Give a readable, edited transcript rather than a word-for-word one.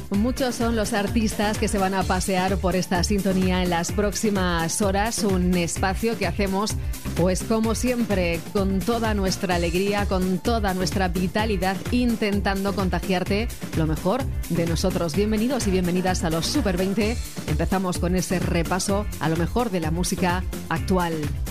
Muchos son los artistas que se van a pasear por esta sintonía en las próximas horas. Un espacio que hacemos, pues como siempre, con toda nuestra alegría, con toda nuestra vitalidad, intentando contagiarte lo mejor de nosotros. Bienvenidos y bienvenidas a los Super 20. Empezamos con ese repaso a lo mejor de la música actual.